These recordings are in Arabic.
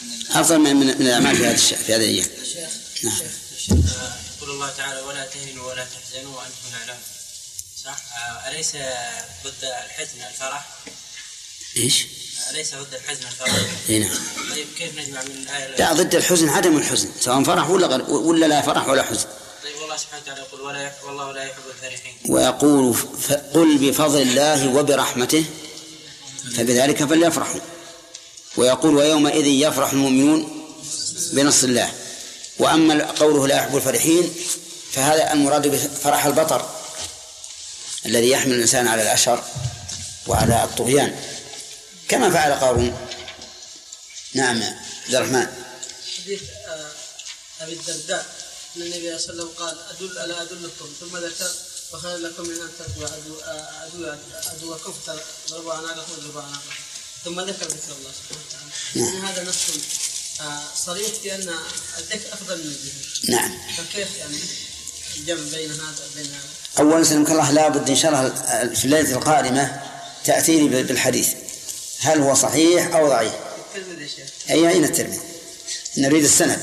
أفضل من الأعمال في هذه الأيام. نعم. يقول الله تعالى ولا تهنوا ولا تحزنوا وأنتم الأعلون، صح؟ أليس ضد الحزن الفرح؟ إيش؟ أليس ضد الحزن الفرح؟ نعم. طيب كيف نجمع من الآية؟ لا، ضد الحزن عدم الحزن، سواء فرح ولا لا فرح ولا حزن. طيب والله سبحانه وتعالى يقول والله لا يحب الفرحين. ويقول قل بفضل الله وبرحمته فبذلك فليفرحوا. ويقول ويومئذ يفرح المؤمنون بنصر الله. وأما قوله لا يحب الفرحين فهذا المراد بفرح البطر الذي يحمل الإنسان على الأشر وعلى الطغيان كما فعل قارون. نعم عبد الرحمن. حديث أبي الدرداء أن النبي صلى الله عليه وسلم قال ألا أدلكم، ثم ذكر وخير لكم من أن تتبعوا عدوكم فتضربوا أعناقكم وتضربوا أعناقكم، ثم ذكر الله سبحانه وتعالى. يعني هذا نص صريح في أن الذكر أفضل من الذكر. نعم. فكيف يعني الجمع بين هذا وبين هذا؟ أولا سلمك الله لابد إن شاء الله في الليلة القادمة تأثيري بالحديث هل هو صحيح أو ضعيف. الترمذي يا شيخ. أين الترمذي؟ نريد السند.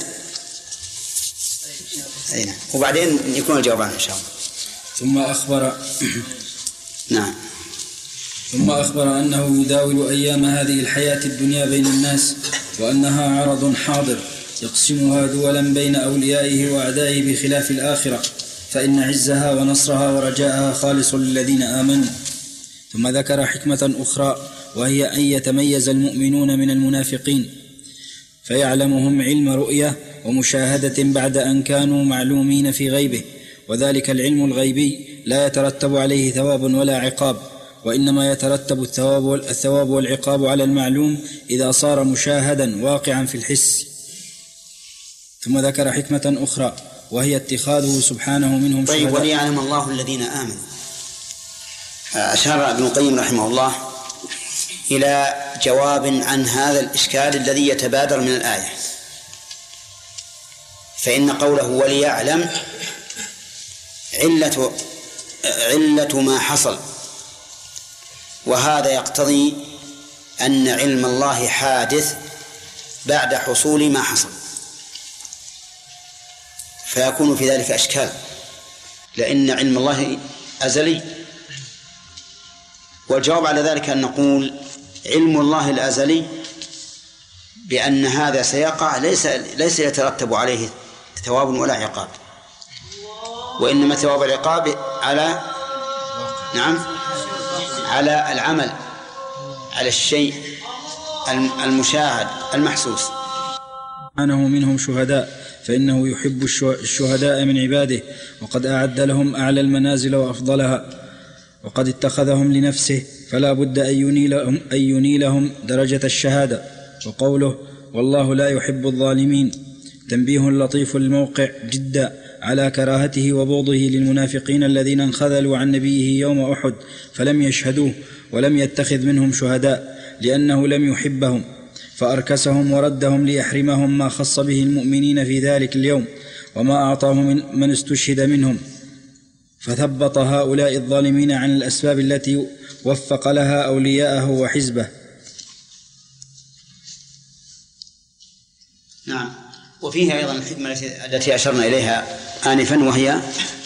أين وبعدين يكون الجواب عنه إن شاء الله. ثم أخبر أنه يداول أيام هذه الحياة الدنيا بين الناس، وأنها عرض حاضر يقسمها دولا بين أوليائه وأعدائه بخلاف الآخرة، فإن عزها ونصرها ورجاءها خالص للذين آمنوا. ثم ذكر حكمة أخرى، وهي أن يتميز المؤمنون من المنافقين فيعلمهم علم رؤية ومشاهدة بعد أن كانوا معلومين في غيبه، وذلك العلم الغيبي لا يترتب عليه ثواب ولا عقاب، وإنما يترتب الثواب والعقاب على المعلوم إذا صار مشاهدا واقعا في الحس. ثم ذكر حكمة أخرى، وهي اتخاذه سبحانه منهم شهداء. طيب وليعلم الله الذين آمنوا. أشار ابن القيم رحمه الله إلى جواب عن هذا الإشكال الذي يتبادر من الآية، فإن قوله وليعلم علة ما حصل، وهذا يقتضي أن علم الله حادث بعد حصول ما حصل، فيكون في ذلك أشكال، لأن علم الله أزلي. والجواب على ذلك أن نقول علم الله الأزلي بأن هذا سيقع ليس يترتب عليه ثواب ولا عقاب، وإنما ثواب العقاب على العمل، على الشيء المشاهد المحسوس. سبحانه منهم شهداء، فإنه يحب الشهداء من عباده، وقد أعد لهم أعلى المنازل وأفضلها، وقد اتخذهم لنفسه، فلا بد أن ينيلهم درجة الشهادة. وقوله والله لا يحب الظالمين تنبيه لطيف الموقع جدا على كراهته وبغضه للمنافقين الذين انخذلوا عن نبيه يوم أحد فلم يشهدوه ولم يتخذ منهم شهداء، لأنه لم يحبهم فأركسهم وردهم ليحرمهم ما خص به المؤمنين في ذلك اليوم وما أعطاه من استشهد منهم، فثبط هؤلاء الظالمين عن الأسباب التي وفق لها أولياءه وحزبه. نعم. وفيها أيضا الحكمة التي أشرنا إليها آنفا، وهي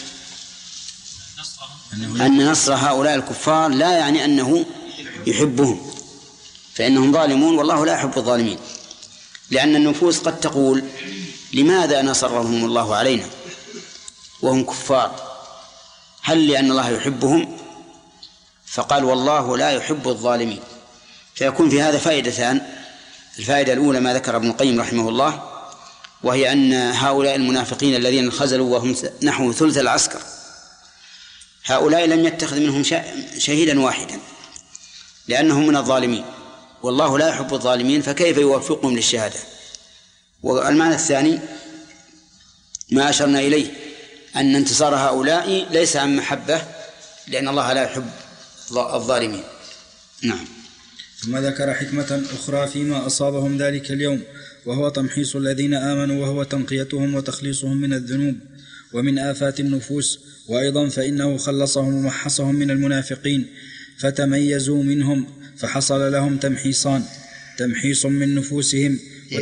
أن نصر هؤلاء الكفار لا يعني أنه يحبهم، فإنهم ظالمون والله لا يحب الظالمين، لأن النفوس قد تقول لماذا نصرهم الله علينا وهم كفار؟ هل لأن الله يحبهم؟ فقال والله لا يحب الظالمين. فيكون في هذا فائدتان. الفائدة الأولى ما ذكر ابن القيم رحمه الله، وهي أن هؤلاء المنافقين الذين انخزلوا وهم نحو ثلث العسكر، هؤلاء لم يتخذ منهم شهيدا واحدا لأنهم من الظالمين، والله لا يحب الظالمين، فكيف يوفقهم للشهادة؟ والمعنى الثاني ما أشرنا إليه، أن انتصار هؤلاء ليس عن محبة، لأن الله لا يحب الظالمين. نعم. ثم ذكر حكمة أخرى فيما أصابهم ذلك اليوم، وهو تمحيص الذين آمنوا، وهو تنقيتهم وتخليصهم من الذنوب ومن آفات النفوس، وأيضا فإنه خلصهم ومحصهم من المنافقين فتميزوا منهم، فحصل لهم تمحيصان: تمحيص من نفوسهم